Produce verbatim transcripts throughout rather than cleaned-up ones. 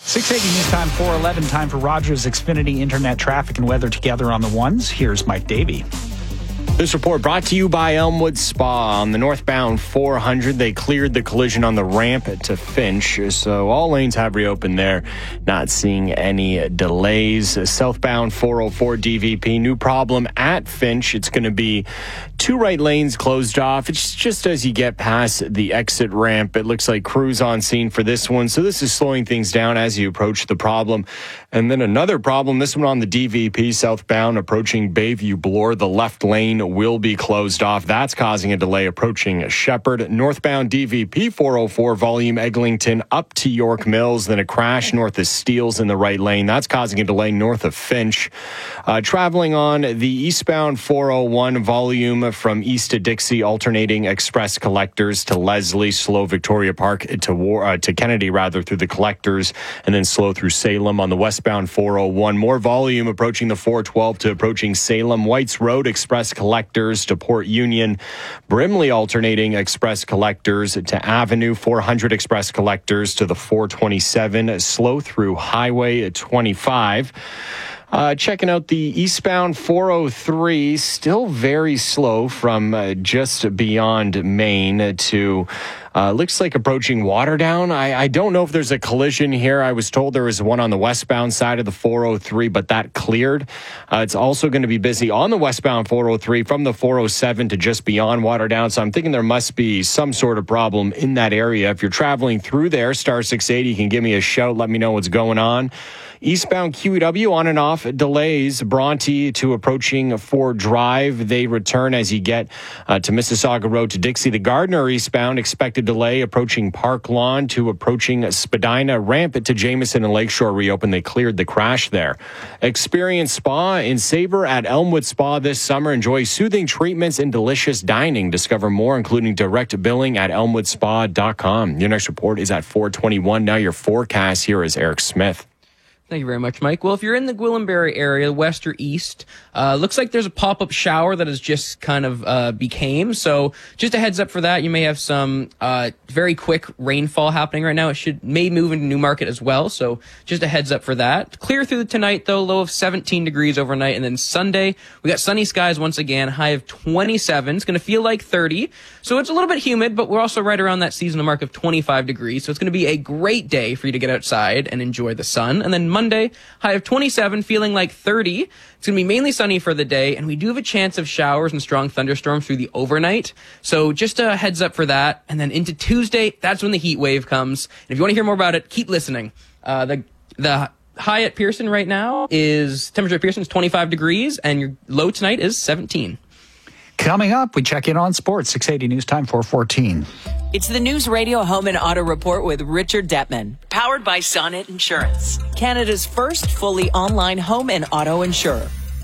six eighty news time, four eleven, time for Rogers Xfinity Internet traffic and weather together on the ones. Here's Mike Davey. This report brought to you by Elmwood Spa. On the northbound four hundred, they cleared the collision on the ramp to Finch, so all lanes have reopened there. Not seeing any delays. Southbound four oh four D V P, new problem at Finch. It's going to be two right lanes closed off. It's just as you get past the exit ramp. It looks like crews on scene for this one, so this is slowing things down as you approach the problem. And then another problem, this one on the D V P southbound approaching Bayview Bloor. The left lane will be closed off. That's causing a delay approaching Shepherd. Northbound D V P four oh four volume Eglinton up to York Mills. Then a crash north of Steeles in the right lane. That's causing a delay north of Finch. Uh, traveling on the eastbound four oh one volume from east to Dixie, alternating express collectors to Leslie, slow Victoria Park to War, uh, to Kennedy rather through the collectors, and then slow through Salem on the westbound four oh one. More volume approaching the four twelve to approaching Salem. Whites Road express collectors to Port Union. Brimley alternating express collectors to Avenue. four hundred express collectors to the four twenty-seven. Slow through Highway twenty-five. Uh, checking out the eastbound four oh three, still very slow from uh, just beyond Maine to uh, looks like approaching Waterdown. I, I don't know if there's a collision here. I was told there was one on the westbound side of the four oh three, but that cleared. Uh, it's also going to be busy on the westbound four oh three from the four oh seven to just beyond Waterdown. So I'm thinking there must be some sort of problem in that area. If you're traveling through there, star six eighty, you can give me a shout. Let me know what's going on. Eastbound Q E W on and off delays. Bronte to approaching Ford Drive. They return as you get uh, to Mississauga Road to Dixie. The Gardner eastbound expected delay approaching Park Lawn to approaching Spadina. Ramp to Jameson and Lakeshore reopened. They cleared the crash there. Experience Spa in Sabre at Elmwood Spa this summer. Enjoy soothing treatments and delicious dining. Discover more, including direct billing at elmwood spa dot com. Your next report is at four twenty-one. Now your forecast here is Eric Smith. Thank you very much, Mike. Well, if you're in the Gwillimbury area, west or east, uh, looks like there's a pop-up shower that has just kind of uh, became. So just a heads up for that. You may have some uh, very quick rainfall happening right now. It should may move into Newmarket as well. So just a heads up for that. Clear through tonight, though, low of seventeen degrees overnight. And then Sunday, we got sunny skies once again, high of twenty-seven. It's going to feel like thirty. So it's a little bit humid, but we're also right around that seasonal mark of twenty-five degrees. So it's going to be a great day for you to get outside and enjoy the sun. And then Monday, high of twenty-seven, feeling like thirty. It's going to be mainly sunny for the day, and we do have a chance of showers and strong thunderstorms through the overnight. So just a heads up for that. And then into Tuesday, that's when the heat wave comes. And if you want to hear more about it, keep listening. Uh, the the high at Pearson right now is, temperature at Pearson is twenty-five degrees, and your low tonight is seventeen. Coming up, we check in on sports. six eighty news time, four fourteen. It's the News Radio Home and Auto Report with Richard Detman, powered by Sonnet Insurance, Canada's first fully online home and auto insurer.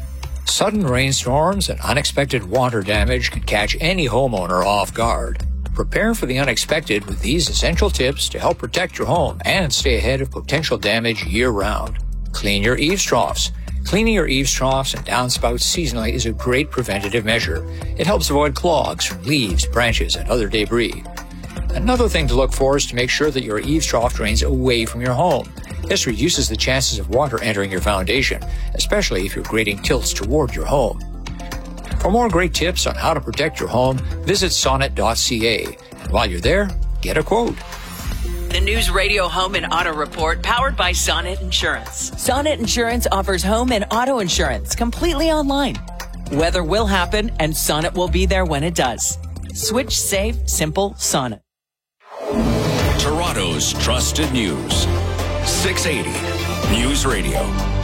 Sudden rainstorms and unexpected water damage can catch any homeowner off guard. Prepare for the unexpected with these essential tips to help protect your home and stay ahead of potential damage year-round. Clean your eaves troughs. Cleaning your eaves troughs and downspouts seasonally is a great preventative measure. It helps avoid clogs from leaves, branches, and other debris. Another thing to look for is to make sure that your eaves trough drains away from your home. This reduces the chances of water entering your foundation, especially if your grading tilts toward your home. For more great tips on how to protect your home, visit sonnet dot c a. And while you're there, get a quote. The News Radio Home and Auto Report, powered by Sonnet Insurance. Sonnet Insurance offers home and auto insurance completely online. Weather will happen, and Sonnet will be there when it does. Switch safe, simple Sonnet. Toronto's trusted news. six eighty News Radio.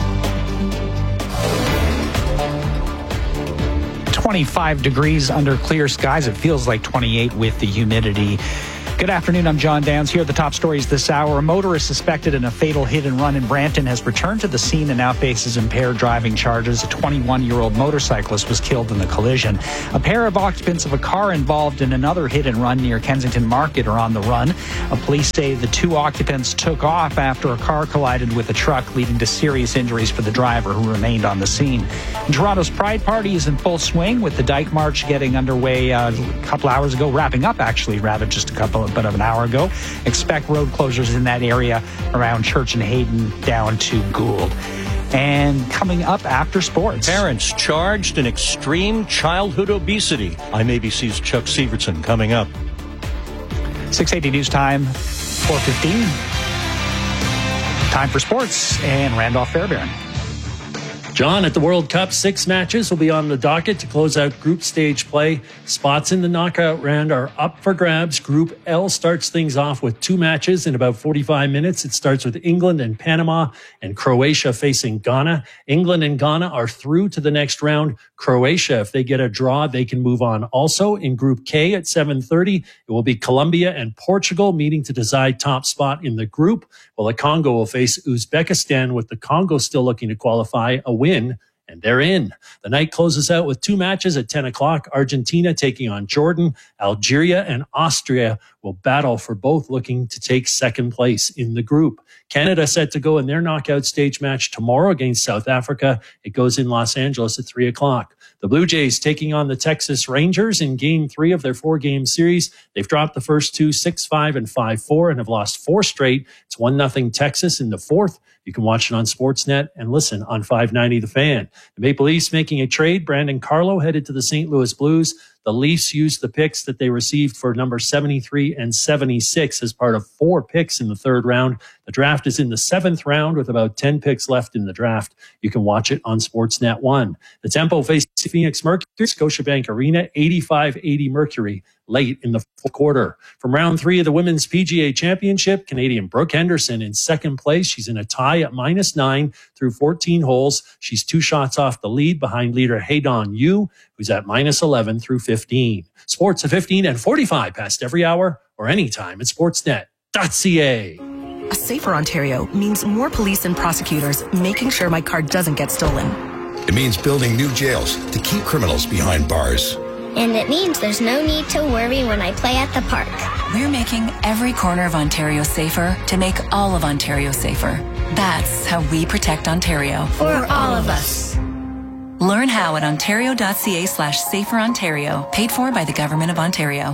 twenty-five degrees under clear skies. It feels like twenty-eight with the humidity. Good afternoon, I'm John Downs. Here are the top stories this hour. A motorist suspected in a fatal hit-and-run in Brampton has returned to the scene and now faces impaired driving charges. A twenty-one-year-old motorcyclist was killed in the collision. A pair of occupants of a car involved in another hit-and-run near Kensington Market are on the run. Police say the two occupants took off after a car collided with a truck, leading to serious injuries for the driver, who remained on the scene. And Toronto's Pride Party is in full swing, with the Dyke March getting underway uh, a couple hours ago, wrapping up, actually, rather just a couple of but of an hour ago. Expect road closures in that area around Church and Hayden down to Gould. And coming up after sports. Parents charged in extreme childhood obesity. I'm A B C's Chuck Severson coming up. six eighty News Time, four fifteen. Time for sports and Randolph Fairbairn. John, at the World Cup, six matches will be on the docket to close out group stage play. Spots in the knockout round are up for grabs. Group L starts things off with two matches in about forty-five minutes. It starts with England and Panama and Croatia facing Ghana. England and Ghana are through to the next round. Croatia, if they get a draw, they can move on. Also in Group K at seven thirty, it will be Colombia and Portugal meeting to decide top spot in the group, while the Congo will face Uzbekistan, with the Congo still looking to qualify a win, and they're in. The night closes out with two matches at ten o'clock. Argentina taking on Jordan. Algeria and Austria will battle for both, looking to take second place in the group. Canada set to go in their knockout stage match tomorrow against South Africa. It goes in Los Angeles at three o'clock. The Blue Jays taking on the Texas Rangers in game three of their four-game series. They've dropped the first two, six five and five four, and have lost four straight. It's one nothing Texas in the fourth. You can watch it on Sportsnet and listen on five ninety The Fan. The Maple Leafs making a trade. Brandon Carlo headed to the Saint Louis Blues. The Leafs used the picks that they received for number seventy-three and seventy-six as part of four picks in the third round. The draft is in the seventh round with about ten picks left in the draft. You can watch it on Sportsnet one. The Tempo faced Phoenix Mercury, Scotiabank Arena, eighty-five eighty Mercury late in the fourth quarter. From round three of the Women's P G A Championship, Canadian Brooke Henderson in second place. She's in a tie at minus nine through fourteen holes. She's two shots off the lead behind leader Haydon Yu, who's at minus eleven through fifteen. Sports at fifteen and forty-five past every hour or anytime at sportsnet dot c a. A safer Ontario means more police and prosecutors making sure my car doesn't get stolen. It means building new jails to keep criminals behind bars. And it means there's no need to worry when I play at the park. We're making every corner of Ontario safer to make all of Ontario safer. That's how we protect Ontario. For all of us. Learn how at ontario.ca slash safer Ontario. Paid for by the Government of Ontario.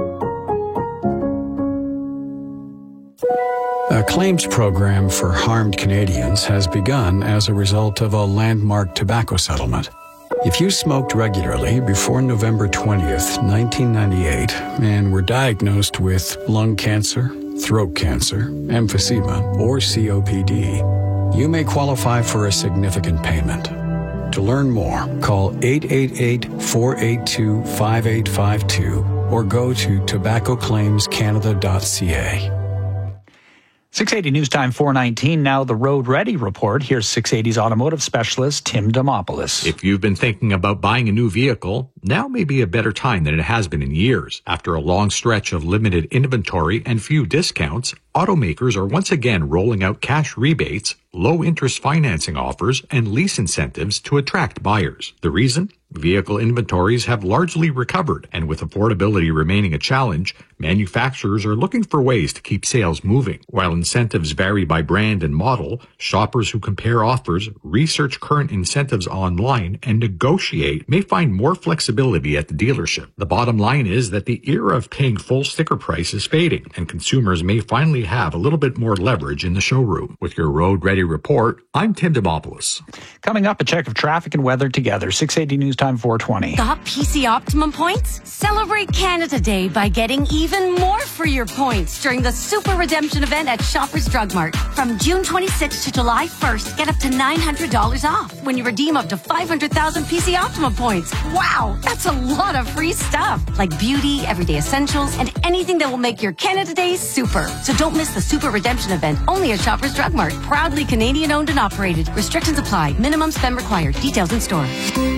A claims program for harmed Canadians has begun as a result of a landmark tobacco settlement. If you smoked regularly before November twentieth, nineteen ninety-eight, and were diagnosed with lung cancer, throat cancer, emphysema, or C O P D, you may qualify for a significant payment. To learn more, call eight eight eight, four eight two, five eight five two or go to tobacco claims canada dot c a. six eighty News Time four nineteen. Now the Road Ready Report. Here's six eighty's automotive specialist, Tim Demopoulos. If you've been thinking about buying a new vehicle, now may be a better time than it has been in years. After a long stretch of limited inventory and few discounts, automakers are once again rolling out cash rebates, low-interest financing offers, and lease incentives to attract buyers. The reason? Vehicle inventories have largely recovered, and with affordability remaining a challenge, manufacturers are looking for ways to keep sales moving. While incentives vary by brand and model, shoppers who compare offers, research current incentives online, and negotiate may find more flexibility at the dealership. The bottom line is that the era of paying full sticker price is fading, and consumers may finally have a little bit more leverage in the showroom. With your Road Ready Report, I'm Tim Demopoulos. Coming up, a check of traffic and weather together. six eighty News Time four twenty. Got P C Optimum points? Celebrate Canada Day by getting even more for your points during the Super Redemption event at Shoppers Drug Mart. From June twenty-sixth to July first, get up to nine hundred dollars off when you redeem up to five hundred thousand P C Optimum points. Wow, that's a lot of free stuff, like beauty, everyday essentials, and anything that will make your Canada Day super. So don't miss the Super Redemption event, only at Shoppers Drug Mart. Proudly Canadian owned and operated. Restrictions apply. Minimum spend required. Details in store.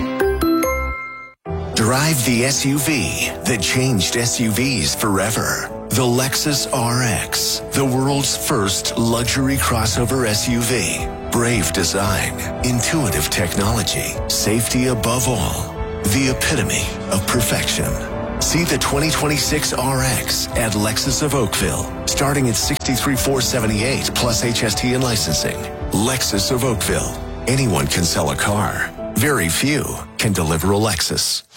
Drive the S U V that changed S U Vs forever. The Lexus R X, the world's first luxury crossover S U V. Brave design, intuitive technology, safety above all. The epitome of perfection. See the twenty twenty-six R X at Lexus of Oakville, starting at sixty-three thousand four hundred seventy-eight dollars plus H S T and licensing. Lexus of Oakville. Anyone can sell a car. Very few can deliver a Lexus.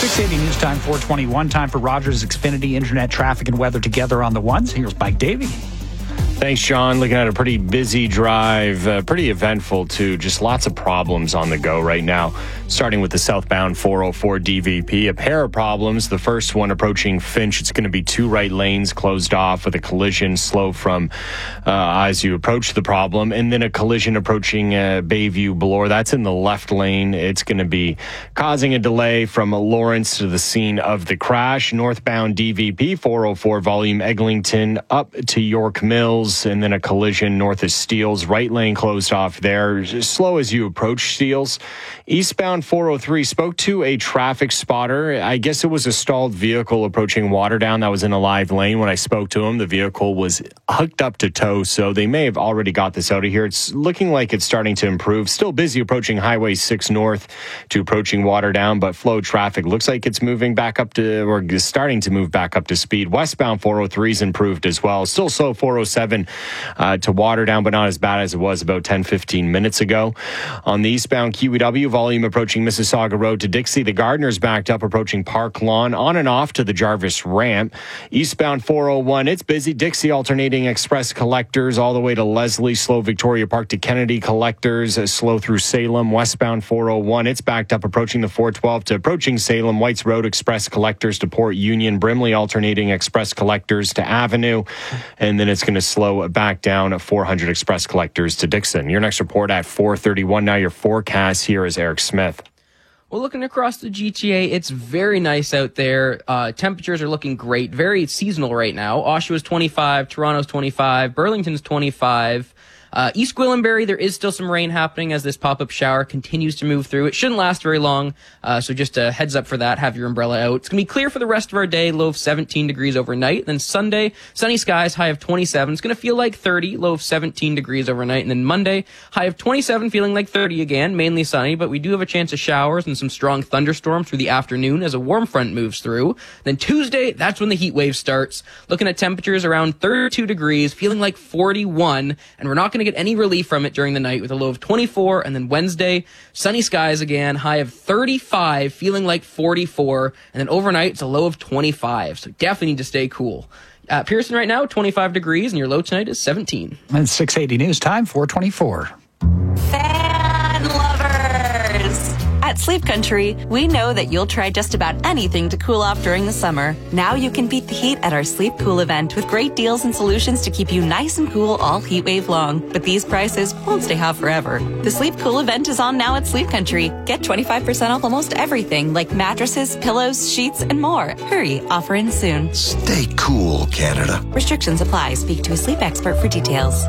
six eighty News Time, four twenty-one. Time for Rogers Xfinity Internet traffic and weather together on the ones. Here's Mike Davey. Thanks, Sean. Looking at a pretty busy drive, uh, pretty eventful too. Just lots of problems on the go right now. Starting with the southbound four oh four D V P, a pair of problems. The first one approaching Finch, it's going to be two right lanes closed off with a collision slow from uh, as you approach the problem, and then a collision approaching uh, Bayview Bloor. That's in the left lane. It's going to be causing a delay from Lawrence to the scene of the crash. Northbound D V P four oh four volume Eglinton up to York Mills, and then a collision north of Steeles. Right lane closed off there. Slow as you approach Steeles. Eastbound four oh three, spoke to a traffic spotter. I guess it was a stalled vehicle approaching Waterdown that was in a live lane. When I spoke to him, the vehicle was hooked up to tow, so they may have already got this out of here. It's looking like it's starting to improve. Still busy approaching Highway six north to approaching Waterdown, but flow traffic looks like it's moving back up to, or is starting to move back up to speed. Westbound four oh three is improved as well. Still slow four oh seven uh, to Waterdown, but not as bad as it was about ten, fifteen minutes ago. On the eastbound Q E W, volume approaching Mississauga Road to Dixie. The Gardner's backed up approaching Park Lawn, on and off to the Jarvis ramp. Eastbound four oh one, it's busy. Dixie alternating express collectors all the way to Leslie. Slow Victoria Park to Kennedy collectors. Uh, slow through Salem. Westbound four oh one, it's backed up approaching the four twelve to approaching Salem. Whites Road express collectors to Port Union. Brimley alternating express collectors to Avenue. And then it's going to slow back down at four hundred express collectors to Dixon. Your next report at four thirty-one. Now your forecast here is Eric Smith. Well, looking across the G T A, it's very nice out there. Uh, temperatures are looking great, very seasonal right now. Oshawa's twenty-five, Toronto's twenty-five, Burlington's twenty-five. Uh, East Gwillimbury, there is still some rain happening as this pop-up shower continues to move through. It shouldn't last very long, uh, so just a heads up for that. Have your umbrella out. It's going to be clear for the rest of our day, low of seventeen degrees overnight. Then Sunday, sunny skies, high of twenty-seven. It's going to feel like thirty, low of seventeen degrees overnight. And then Monday, high of twenty-seven, feeling like thirty again, mainly sunny, but we do have a chance of showers and some strong thunderstorms through the afternoon as a warm front moves through. Then Tuesday, that's when the heat wave starts. Looking at temperatures around thirty-two degrees, feeling like forty-one, and we're not going to get any relief from it during the night with a low of twenty-four. And then Wednesday, sunny skies again, high of thirty-five, feeling like forty-four. And then overnight, it's a low of twenty-five. So definitely need to stay cool. At Pearson right now, twenty-five degrees, and your low tonight is seventeen. And six eighty News Time, four twenty-four. Fan lovers! At Sleep Country, we know that you'll try just about anything to cool off during the summer. Now you can beat the heat at our Sleep Cool event with great deals and solutions to keep you nice and cool all heat wave long. But these prices won't stay hot forever. The Sleep Cool event is on now at Sleep Country. Get twenty-five percent off almost everything like mattresses, pillows, sheets, and more. Hurry, offer ends soon. Stay cool, Canada. Restrictions apply. Speak to a sleep expert for details.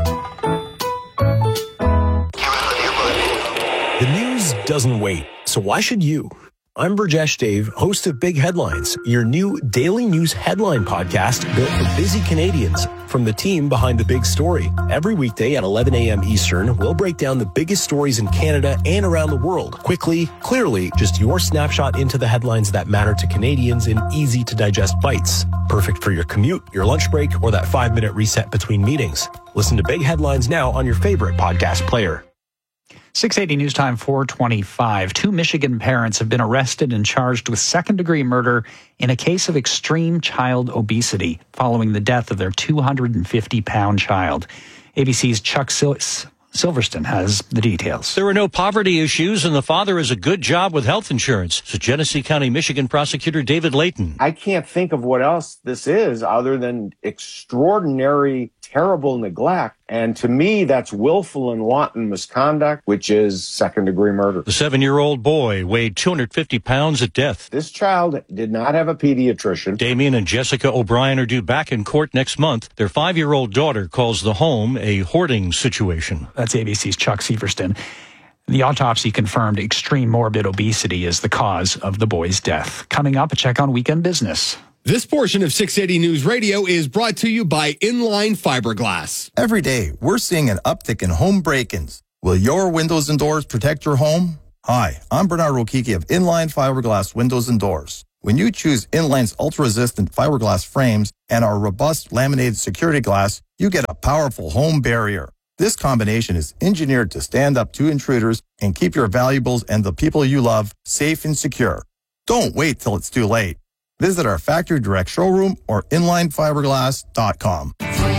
The news doesn't wait, so why should you? I'm Burjesh Dave, host of Big Headlines, your new daily news headline podcast built for busy Canadians from the team behind the big story. Every weekday at eleven a.m. Eastern, we'll break down the biggest stories in Canada and around the world. Quickly, clearly, just your snapshot into the headlines that matter to Canadians in easy-to-digest bites. Perfect for your commute, your lunch break, or that five-minute reset between meetings. Listen to Big Headlines now on your favorite podcast player. six eighty News Time, four twenty-five. Two Michigan parents have been arrested and charged with second-degree murder in a case of extreme child obesity following the death of their two hundred fifty pound child. A B C's Chuck Sil- Silverston has the details. There are no poverty issues, and the father has a good job with health insurance, says Genesee County, Michigan prosecutor David Layton. I can't think of what else this is other than extraordinary, terrible neglect. And to me, that's willful and wanton misconduct, which is second-degree murder. The seven-year-old boy weighed two hundred fifty pounds at death. This child did not have a pediatrician. Damien and Jessica O'Brien are due back in court next month. Their five-year-old daughter calls the home a hoarding situation. That's A B C's Chuck Severston. The autopsy confirmed extreme morbid obesity is the cause of the boy's death. Coming up, a check on weekend business. This portion of six eighty News Radio is brought to you by Inline Fiberglass. Every day, we're seeing an uptick in home break-ins. Will your windows and doors protect your home? Hi, I'm Bernard Rokiki of Inline Fiberglass Windows and Doors. When you choose Inline's ultra-resistant fiberglass frames and our robust laminated security glass, you get a powerful home barrier. This combination is engineered to stand up to intruders and keep your valuables and the people you love safe and secure. Don't wait till it's too late. Visit our factory direct showroom or inline fiberglass dot com.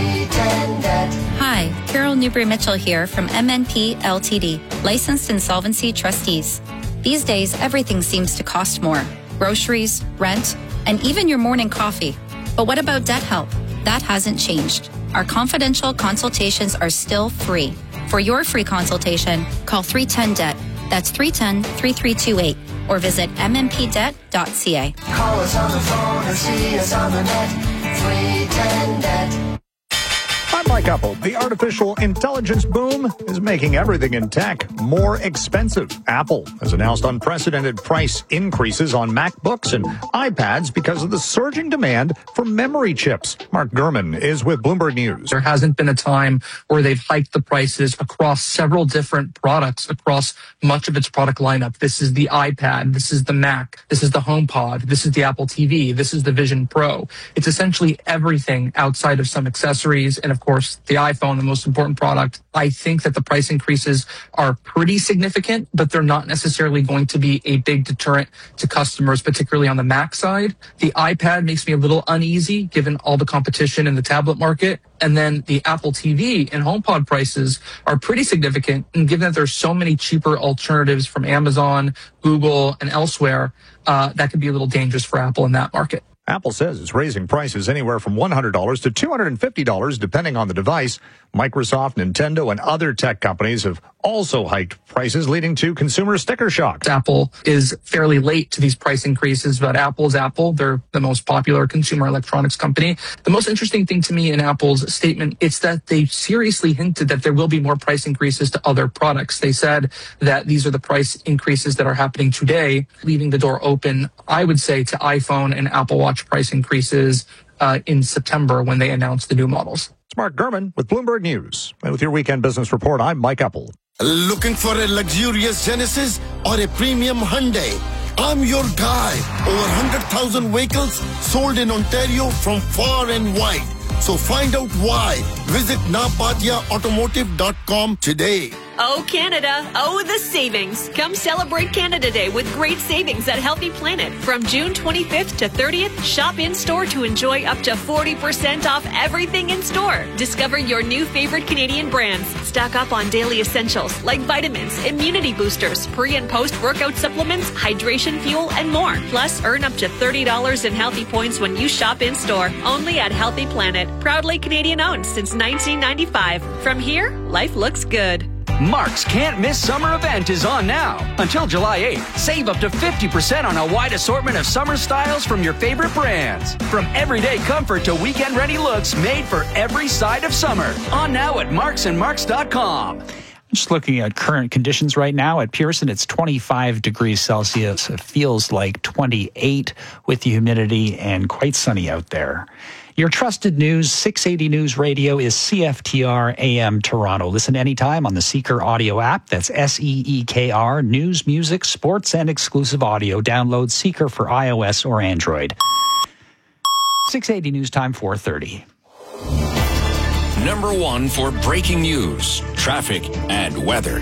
Hi, Carol Newbury-Mitchell here from M N P L T D, licensed insolvency trustees. These days, everything seems to cost more. Groceries, rent, and even your morning coffee. But what about debt help? That hasn't changed. Our confidential consultations are still free. For your free consultation, call three one zero D E B T. That's three one zero, three three two eight. Or visit m m p debt dot c a. Call us on the phone or see us on the net. three one zero D E B T. I'm Mike Apple. The artificial intelligence boom is making everything in tech more expensive. Apple has announced unprecedented price increases on MacBooks and iPads because of the surging demand for memory chips. Mark Gurman is with Bloomberg News. There hasn't been a time where they've hiked the prices across several different products, across much of its product lineup. This is the iPad. This is the Mac. This is the HomePod. This is the Apple T V. This is the Vision Pro. It's essentially everything outside of some accessories and, of course, the iPhone, the most important product. I think that the price increases are pretty significant, but they're not necessarily going to be a big deterrent to customers, particularly on the Mac side. The iPad makes me a little uneasy given all the competition in the tablet market. And then the Apple T V and HomePod prices are pretty significant. And given that there's so many cheaper alternatives from Amazon, Google, and elsewhere, uh, that could be a little dangerous for Apple in that market. Apple says it's raising prices anywhere from one hundred dollars to two hundred fifty dollars depending on the device. Microsoft, Nintendo, and other tech companies have also hiked prices, leading to consumer sticker shock. Apple is fairly late to these price increases, but Apple's Apple. They're the most popular consumer electronics company. The most interesting thing to me in Apple's statement is that they seriously hinted that there will be more price increases to other products. They said that these are the price increases that are happening today, leaving the door open, I would say, to iPhone and Apple Watch price increases uh, in September when they announced the new models. It's Mark Gurman with Bloomberg News. And with your Weekend Business Report, I'm Mike Apple. Looking for a luxurious Genesis or a premium Hyundai? I'm your guy. Over one hundred thousand vehicles sold in Ontario from far and wide. So find out why. Visit napatia automotive dot com today. Oh, Canada. Oh, the savings. Come celebrate Canada Day with great savings at Healthy Planet. From June twenty-fifth to thirtieth, shop in-store to enjoy up to forty percent off everything in store. Discover your new favorite Canadian brands. Stock up on daily essentials like vitamins, immunity boosters, pre- and post-workout supplements, hydration fuel, and more. Plus, earn up to thirty dollars in Healthy Points when you shop in-store. Only at Healthy Planet. Proudly Canadian-owned since nineteen ninety-five. From here, life looks good. Mark's Can't Miss Summer event is on now. Until July eighth, save up to fifty percent on a wide assortment of summer styles from your favorite brands. From everyday comfort to weekend-ready looks made for every side of summer. On now at marks and marks dot com. Just looking at current conditions right now at Pearson, it's twenty-five degrees Celsius. It feels like twenty-eight with the humidity and quite sunny out there. Your trusted news, six eighty News Radio, is C F T R A M Toronto. Listen anytime on the Seeker audio app. That's S E E K R. News, music, sports, and exclusive audio. Download Seeker for iOS or Android. six eighty News Time, four thirty. Number one for breaking news, traffic, and weather.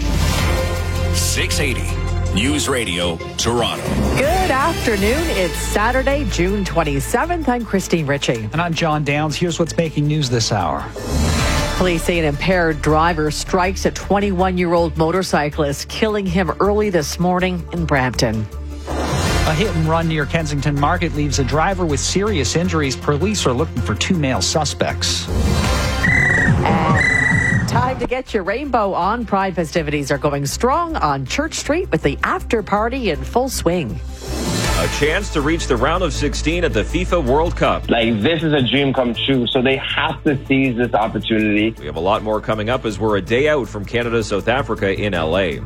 six eighty News Radio, Toronto. Good afternoon. It's Saturday, June twenty-seventh. I'm Christine Ritchie. And I'm John Downs. Here's what's making news this hour. Police say an impaired driver strikes a twenty-one-year-old motorcyclist, killing him early this morning in Brampton. A hit and run near Kensington Market leaves a driver with serious injuries. Police are looking for two male suspects. And time to get your rainbow on. Pride festivities are going strong on Church Street with the after party in full swing. A chance to reach the round of sixteen at the FIFA World Cup. Like, this is a dream come true, so they have to seize this opportunity. We have a lot more coming up as we're a day out from Canada, South Africa in L A.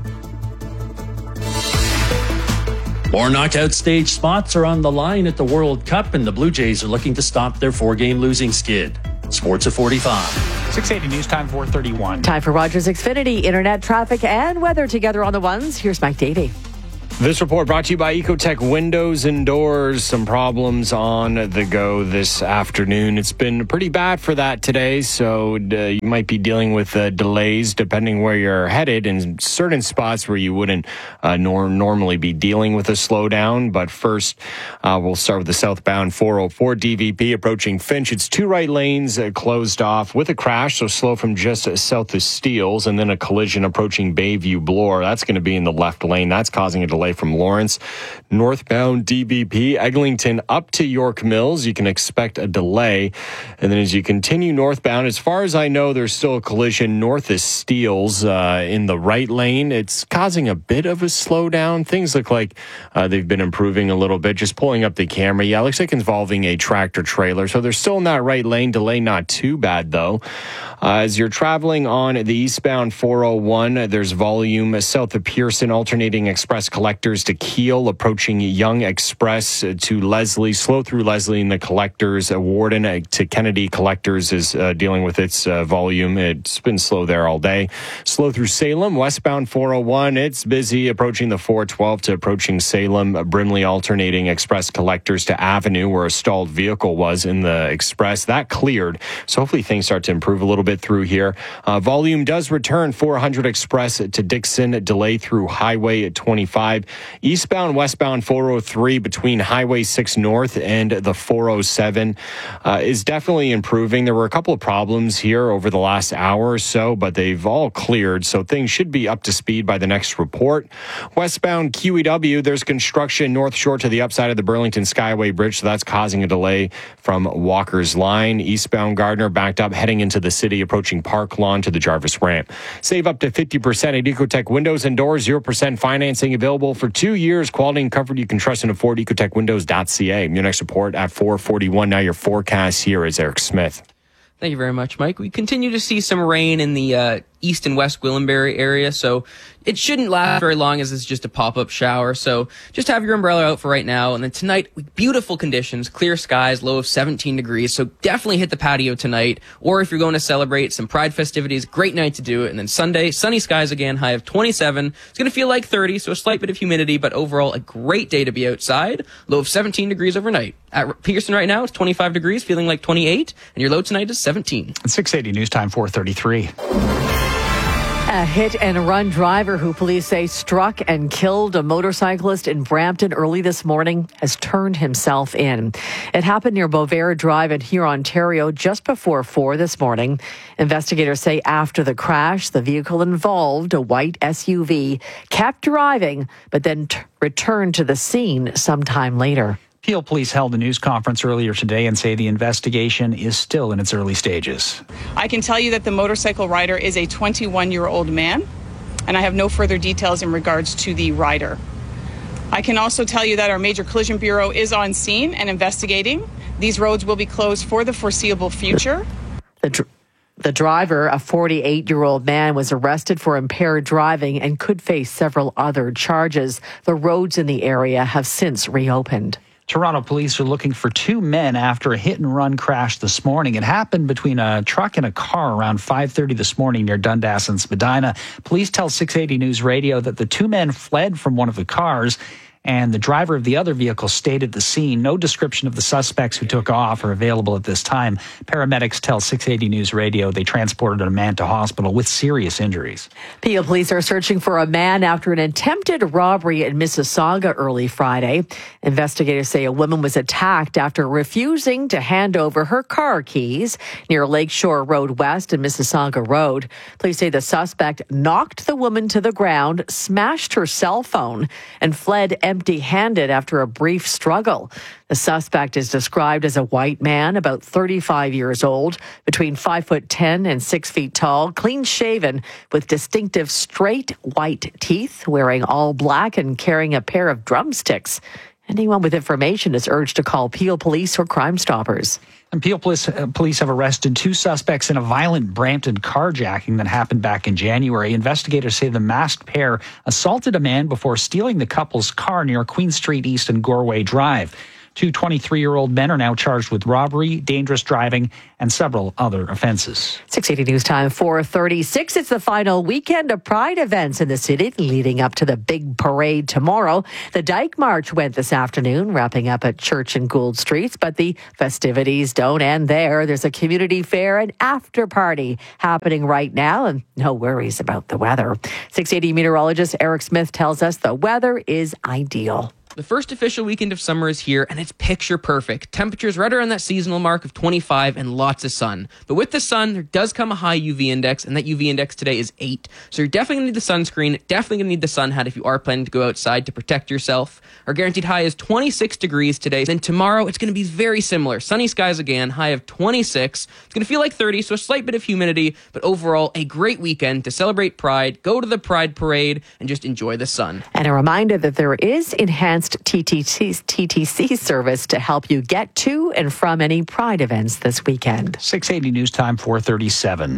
More knockout stage spots are on the line at the World Cup, and the Blue Jays are looking to stop their four-game losing skid. Sports at forty-five. six eighty News Time, four thirty-one. Time for Rogers Xfinity, internet traffic and weather together on the ones. Here's Mike Davey. This report brought to you by Ecotech Windows and Doors. Some problems on the go this afternoon. It's been pretty bad for that today, so uh, you might be dealing with uh, delays depending where you're headed in certain spots where you wouldn't uh, nor- normally be dealing with a slowdown. But first, uh, we'll start with the southbound four oh four D V P approaching Finch. It's two right lanes uh, closed off with a crash, so slow from just uh, south of Steeles, and then a collision approaching Bayview Bloor. That's going to be in the left lane. That's causing a delay from Lawrence. Northbound D V P, Eglinton up to York Mills. You can expect a delay. And then as you continue northbound, as far as I know, there's still a collision north of Steeles uh, in the right lane. It's causing a bit of a slowdown. Things look like uh, they've been improving a little bit. Just pulling up the camera. Yeah, it looks like involving a tractor trailer. So they're still in that right lane. Delay not too bad, though. Uh, as you're traveling on the eastbound four oh one, there's volume south of Pearson, alternating express collectors to Kiel, approaching Young Express to Leslie, slow through Leslie and the collectors. Uh, Warden uh, to Kennedy collectors is uh, dealing with its uh, volume. It's been slow there all day. Slow through Salem, westbound four oh one. It's busy approaching the four twelve to approaching Salem. Uh, Brimley alternating express collectors to Avenue, where a stalled vehicle was in the express. That cleared, so hopefully things start to improve a little bit through here. Uh, volume does return four hundred Express to Dixon, delay through Highway twenty-five. Eastbound, westbound four oh three between Highway six North and the four oh seven uh, is definitely improving. There were a couple of problems here over the last hour or so, but they've all cleared, so things should be up to speed by the next report. Westbound Q E W, there's construction North Shore to the upside of the Burlington Skyway Bridge, so that's causing a delay from Walker's Line. Eastbound Gardner backed up heading into the city, approaching Park Lawn to the Jarvis Ramp. Save up to fifty percent at Ecotech Windows and Doors. zero percent financing available for two years. Quality and comfort you can trust and afford. Ecotech Windows dot C A. Your next report at four forty-one. Now your forecast here is Eric Smith. Thank you very much, Mike. We continue to see some rain in the uh, east and west Gwillimbury area, so it shouldn't last very long as it's just a pop-up shower. So just have your umbrella out for right now. And then tonight, beautiful conditions, clear skies, low of seventeen degrees. So definitely hit the patio tonight. Or if you're going to celebrate some Pride festivities, great night to do it. And then Sunday, sunny skies again, high of twenty-seven. It's going to feel like thirty, so a slight bit of humidity, but overall a great day to be outside. Low of seventeen degrees overnight. At Pearson right now, it's twenty-five degrees, feeling like twenty-eight. And your low tonight is seventeen. six eighty News Time, four thirty-three. A hit-and-run driver who police say struck and killed a motorcyclist in Brampton early this morning has turned himself in. It happened near Beauvair Drive in Huron, Ontario, just before four this morning. Investigators say after the crash, the vehicle involved, a white S U V, kept driving, but then t- returned to the scene sometime later. Peel Police held a news conference earlier today and say the investigation is still in its early stages. I can tell you that the motorcycle rider is a twenty-one-year-old man, and I have no further details in regards to the rider. I can also tell you that our Major Collision Bureau is on scene and investigating. These roads will be closed for the foreseeable future. The dr- The driver, a forty-eight-year-old man, was arrested for impaired driving and could face several other charges. The roads in the area have since reopened. Toronto police are looking for two men after a hit-and-run crash this morning. It happened between a truck and a car around five thirty this morning near Dundas and Spadina. Police tell six eighty News Radio that the two men fled from one of the cars, and the driver of the other vehicle stayed at the scene. No description of the suspects who took off are available at this time. Paramedics tell six eighty News Radio they transported a man to hospital with serious injuries. Peel police are searching for a man after an attempted robbery in Mississauga early Friday. Investigators say a woman was attacked after refusing to hand over her car keys near Lakeshore Road West and Mississauga Road. Police say the suspect knocked the woman to the ground, smashed her cell phone, and fled empty-handed after a brief struggle. The suspect is described as a white man, about thirty-five years old, between five foot ten and six feet tall, clean-shaven, with distinctive straight white teeth, wearing all black and carrying a pair of drumsticks. Anyone with information is urged to call Peel Police or Crime Stoppers. And Peel police, uh, police have arrested two suspects in a violent Brampton carjacking that happened back in January. Investigators say the masked pair assaulted a man before stealing the couple's car near Queen Street East and Goreway Drive. Two twenty-three-year-old men are now charged with robbery, dangerous driving, and several other offenses. six eighty News Time, four thirty-six. It's the final weekend of Pride events in the city leading up to the big parade tomorrow. The Dyke March went this afternoon, wrapping up at Church and Gould Streets, but the festivities don't end there. There's a community fair and after party happening right now, and no worries about the weather. six eighty meteorologist Eric Smith tells us the weather is ideal. The first official weekend of summer is here, and it's picture perfect. Temperatures right around that seasonal mark of twenty-five and lots of sun. But with the sun, there does come a high U V index, and that U V index today is eight. So you're definitely going to need the sunscreen, definitely going to need the sun hat if you are planning to go outside to protect yourself. Our guaranteed high is twenty-six degrees today. Then tomorrow, it's going to be very similar. Sunny skies again, high of twenty-six. It's going to feel like thirty, so a slight bit of humidity, but overall, a great weekend to celebrate Pride, go to the Pride Parade, and just enjoy the sun. And a reminder that there is enhanced T T C, T T C service to help you get to and from any Pride events this weekend. six eighty News Time, four thirty-seven.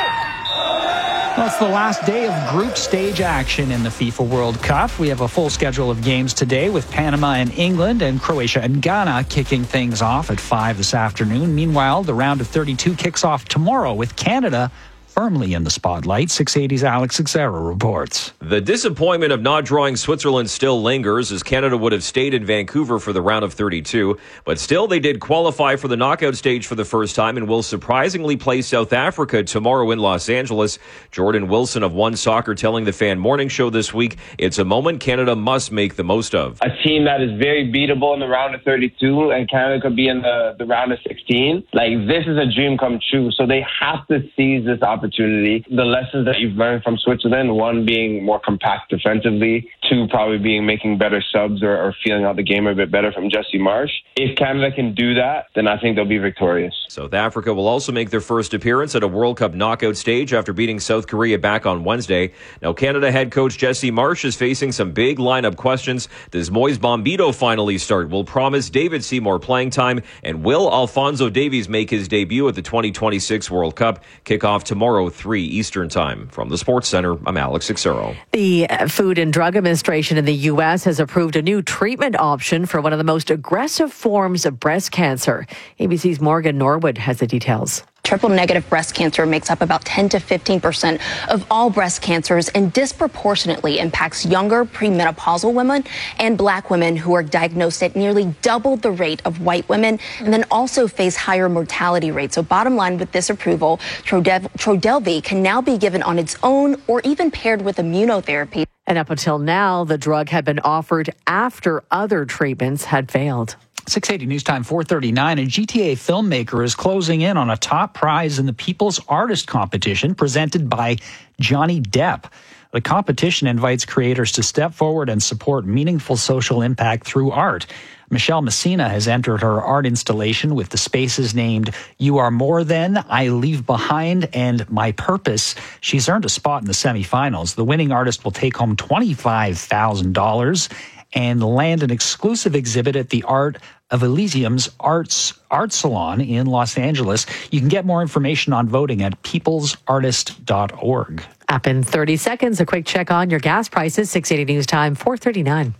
Well, it's the last day of group stage action in the FIFA World Cup. We have a full schedule of games today with Panama and England and Croatia and Ghana kicking things off at five this afternoon. Meanwhile, the round of thirty-two kicks off tomorrow with Canada firmly in the spotlight. six eighty's Alex Xera reports. The disappointment of not drawing Switzerland still lingers, as Canada would have stayed in Vancouver for the round of thirty-two. But still, they did qualify for the knockout stage for the first time and will surprisingly play South Africa tomorrow in Los Angeles. Jordan Wilson of One Soccer telling the Fan Morning Show this week, it's a moment Canada must make the most of. A team that is very beatable in the round of thirty-two, and Canada could be in the, the round of sixteen. Like, this is a dream come true. So they have to seize this opportunity. Opportunity. The lessons that you've learned from Switzerland, one being more compact defensively, two probably being making better subs or, or feeling out the game a bit better from Jesse Marsch. If Canada can do that, then I think they'll be victorious. South Africa will also make their first appearance at a World Cup knockout stage after beating South Korea back on Wednesday. Now, Canada head coach Jesse Marsch is facing some big lineup questions. Does Moise Bombito finally start? Will Promise David see more playing time? And will Alphonso Davies make his debut at the twenty twenty-six World Cup? Kickoff tomorrow, three Eastern Time. From the Sports Center, I'm Alex Xero. The Food and Drug Administration in the U S has approved a new treatment option for one of the most aggressive forms of breast cancer. A B C's Morgan Norwood has the details. Triple negative breast cancer makes up about ten to fifteen percent of all breast cancers and disproportionately impacts younger premenopausal women and black women who are diagnosed at nearly double the rate of white women and then also face higher mortality rates. So bottom line with this approval, Trodev- Trodelvy can now be given on its own or even paired with immunotherapy. And up until now, the drug had been offered after other treatments had failed. six eighty News Time, four thirty-nine. A G T A filmmaker is closing in on a top prize in the People's Artist Competition presented by Johnny Depp. The competition invites creators to step forward and support meaningful social impact through art. Michelle Messina has entered her art installation with the spaces named You Are More Than, I Leave Behind, and My Purpose. She's earned a spot in the semifinals. The winning artist will take home twenty-five thousand dollars and land an exclusive exhibit at the Art of Elysium's Arts Art Salon in Los Angeles. You can get more information on voting at peoples artist dot org. Up in thirty seconds, a quick check on your gas prices. six eighty News Time, four thirty-nine.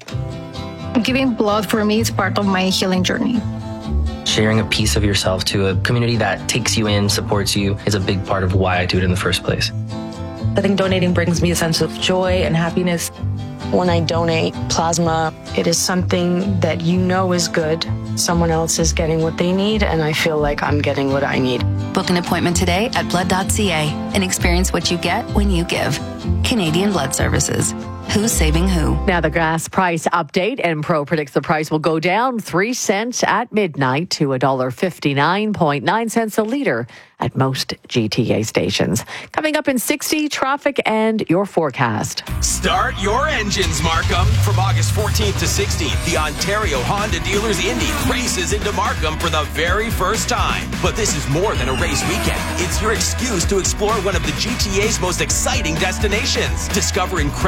Giving blood for me is part of my healing journey. Sharing a piece of yourself to a community that takes you in, supports you, is a big part of why I do it in the first place. I think donating brings me a sense of joy and happiness. When I donate plasma, it is something that you know is good. Someone else is getting what they need, and I feel like I'm getting what I need. Book an appointment today at blood dot c a and experience what you get when you give. Canadian Blood Services. Who's saving who? Now the gas price update. Enpro predicts the price will go down three cents at midnight to one dollar fifty-nine point nine cents a litre at most G T A stations. Coming up in sixty, traffic and your forecast. Start your engines, Markham. From August fourteenth to sixteenth, the Ontario Honda Dealers Indy races into Markham for the very first time. But this is more than a race weekend. It's your excuse to explore one of the G T A's most exciting destinations. Discover incredible global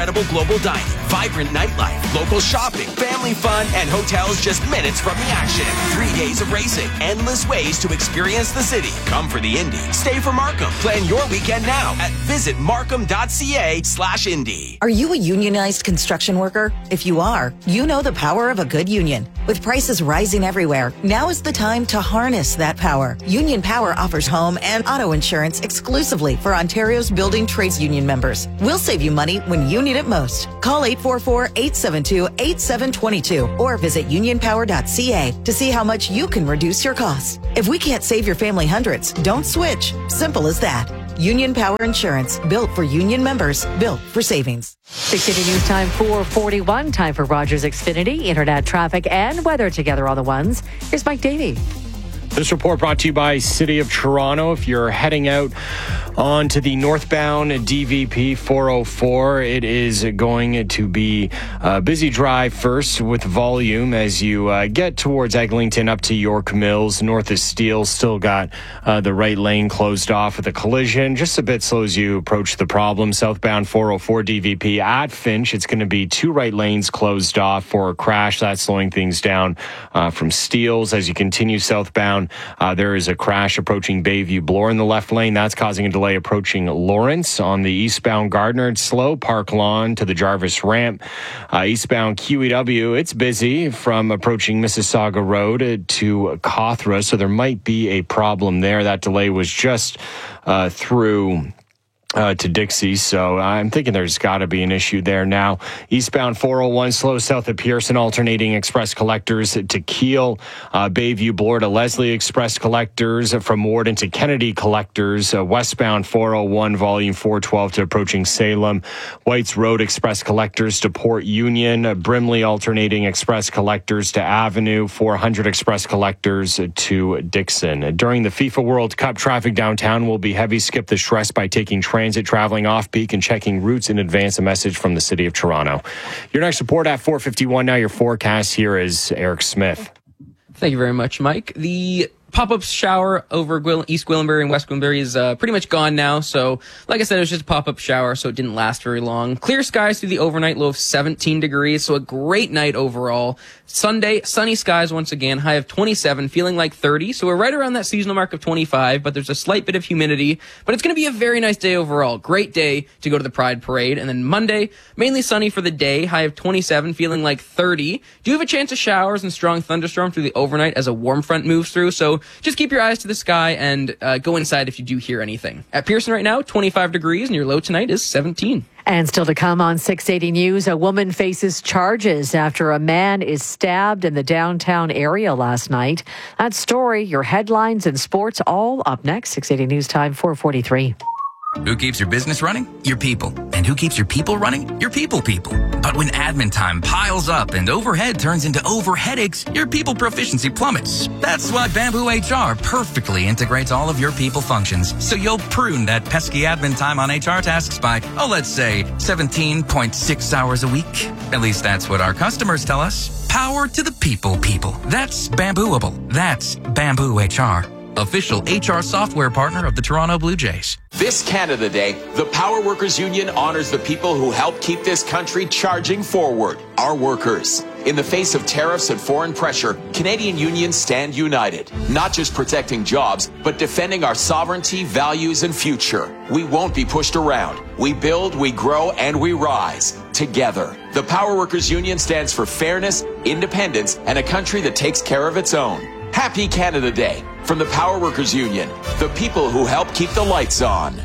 mobile dining, vibrant nightlife, local shopping, family fun, and hotels just minutes from the action. Three days of racing, endless ways to experience the city. Come for the Indy. Stay for Markham. Plan your weekend now at visit markham.ca slash Indy. Are you a unionized construction worker? If you are, you know the power of a good union. With prices rising everywhere, now is the time to harness that power. Union Power offers home and auto insurance exclusively for Ontario's building trades union members. We'll save you money when you need it most. Call eight four four, eight seven two, eight seven two two or visit union power dot c a to see how much you can reduce your costs. If we can't save your family hundreds, don't switch. Simple as that. Union Power Insurance, built for union members, built for savings. six eighty News Time four forty-one. Time for Rogers Xfinity, internet traffic and weather together on the ones. Here's Mike Davey. This report brought to you by City of Toronto. If you're heading out onto the northbound D V P four oh four, it is going to be a busy drive first with volume as you uh, get towards Eglinton up to York Mills. North of Steele, still got uh, the right lane closed off with a collision. Just a bit slow as you approach the problem. Southbound four oh four D V P at Finch, it's going to be two right lanes closed off for a crash. That's slowing things down uh, from Steeles. As you continue southbound, Uh, there is a crash approaching Bayview Bloor in the left lane. That's causing a delay approaching Lawrence. On the eastbound Gardner, it's slow. Park Lawn to the Jarvis ramp. Uh, eastbound Q E W, it's busy from approaching Mississauga Road to Cawthra. So there might be a problem there. That delay was just uh, through Uh, to Dixie, so I'm thinking there's got to be an issue there now. Eastbound four oh one, slow south of Pearson, alternating express collectors to Keele. Uh, Bayview Bloor to Leslie express collectors. From Warden to Kennedy collectors. Uh, westbound four oh one, volume four twelve to approaching Salem. Whites Road express collectors to Port Union. Uh, Brimley alternating express collectors to Avenue. four hundred express collectors to Dixon. During the FIFA World Cup, traffic downtown will be heavy. Skip the stress by taking transit traveling off-peak and checking routes in advance. A message from the City of Toronto. Your next report at four fifty-one. Now your forecast. Here is Eric Smith. Thank you very much, Mike. The pop-up shower over Gwil- East Gwillimbury and West Gwillimbury is uh, pretty much gone now. So, like I said, it was just a pop-up shower, so it didn't last very long. Clear skies through the overnight, low of seventeen degrees, so a great night overall. Sunday, sunny skies once again, high of twenty-seven, feeling like thirty. So we're right around that seasonal mark of twenty-five, but there's a slight bit of humidity. But it's going to be a very nice day overall. Great day to go to the Pride Parade. And then Monday, mainly sunny for the day, high of twenty-seven, feeling like thirty. Do have a chance of showers and strong thunderstorms through the overnight as a warm front moves through. So just keep your eyes to the sky and uh, go inside if you do hear anything. At Pearson right now, twenty-five degrees, and your low tonight is seventeen. And still to come on six eighty News, a woman faces charges after a man is stabbed in the downtown area last night. That story, your headlines and sports, all up next. six eighty News Time, four forty-three. Who keeps your business running? Your people. And who keeps your people running? Your people people. But when admin time piles up and overhead turns into overheadaches, your people proficiency plummets. That's why Bamboo H R perfectly integrates all of your people functions. So you'll prune that pesky admin time on H R tasks by, oh, let's say seventeen point six hours a week. At least that's what our customers tell us. Power to the people people. That's Bambooable. That's Bamboo H R. Official H R software partner of the Toronto Blue Jays. This Canada Day, the Power Workers Union honors the people who help keep this country charging forward, our workers. In the face of tariffs and foreign pressure, Canadian unions stand united, not just protecting jobs, but defending our sovereignty, values, and future. We won't be pushed around. We build, we grow, and we rise together. The Power Workers Union stands for fairness, independence, and a country that takes care of its own. Happy Canada Day from the Power Workers Union, the people who help keep the lights on.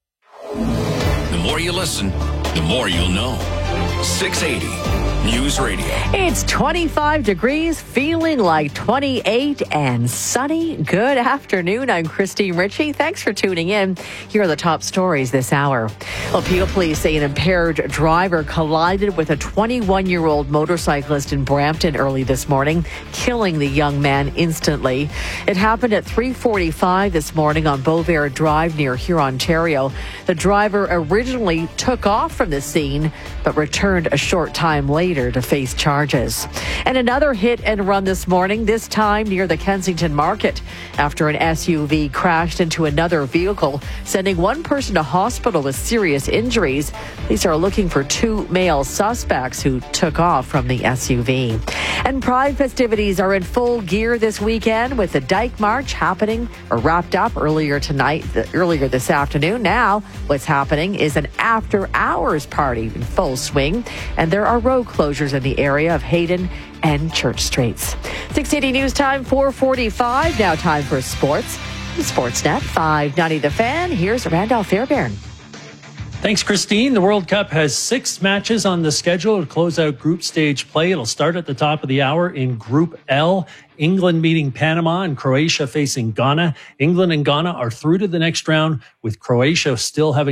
The more you listen, the more you'll know. six eighty News Radio. It's twenty-five degrees, feeling like twenty-eight and sunny. Good afternoon. I'm Christine Ritchie. Thanks for tuning in. Here are the top stories this hour. Well, Peel police say an impaired driver collided with a twenty-one-year-old motorcyclist in Brampton early this morning, killing the young man instantly. It happened at three forty-five this morning on Beauvair Drive near Huron, Ontario. The driver originally took off from the scene, but returned returned a short time later to face charges. And another hit and run this morning, this time near the Kensington Market, after an S U V crashed into another vehicle, sending one person to hospital with serious injuries. Police are looking for two male suspects who took off from the S U V. And Pride festivities are in full gear this weekend, with the Dyke March happening or wrapped up earlier tonight, earlier this afternoon. Now, what's happening is an after-hours party in full swing, and there are road closures in the area of Hayden and Church Streets. six eighty News Time, four forty-five. Now time for sports. Sportsnet five ninety The Fan. Here's Randolph Fairbairn. Thanks, Christine. The World Cup has six matches on the schedule to close out group stage play. It'll start at the top of the hour in Group L. England meeting Panama and Croatia facing Ghana. England and Ghana are through to the next round, with Croatia still having